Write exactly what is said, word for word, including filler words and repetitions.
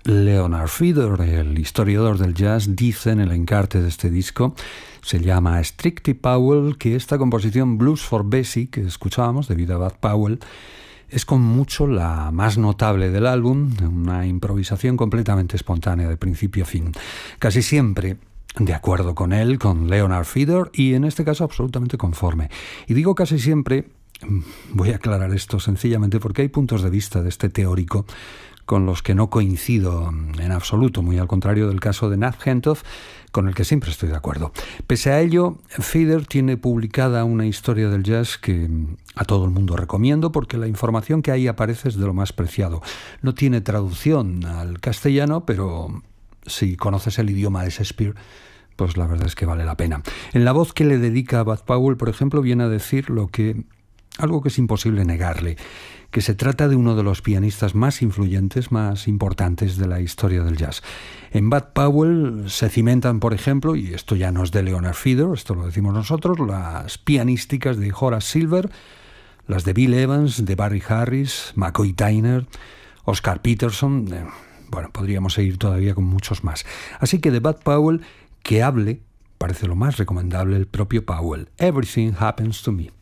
Leonard Feather, el historiador del jazz, dice en el encarte de este disco, se llama Strictly Powell, que esta composición Blues for Bessie que escuchábamos, debido a Bud Powell, es con mucho la más notable del álbum, una improvisación completamente espontánea de principio a fin. Casi siempre de acuerdo con él, con Leonard Feather, y en este caso absolutamente conforme. Y digo casi siempre, voy a aclarar esto sencillamente porque hay puntos de vista de este teórico con los que no coincido en absoluto, muy al contrario del caso de Nat Hentoff, con el que siempre estoy de acuerdo. Pese a ello, Feather tiene publicada una historia del jazz que a todo el mundo recomiendo porque la información que ahí aparece es de lo más preciado. No tiene traducción al castellano, pero si conoces el idioma de Shakespeare, pues la verdad es que vale la pena. En la voz que le dedica a Bud Powell, por ejemplo, viene a decir lo que, algo que es imposible negarle, que se trata de uno de los pianistas más influyentes, más importantes de la historia del jazz. En Bud Powell se cimentan, por ejemplo, y esto ya no es de Leonard Feather, esto lo decimos nosotros, las pianísticas de Horace Silver, las de Bill Evans, de Barry Harris, McCoy Tyner, Oscar Peterson, eh, bueno, podríamos seguir todavía con muchos más. Así que de Bud Powell, que hable, parece lo más recomendable el propio Powell. Everything Happens to Me.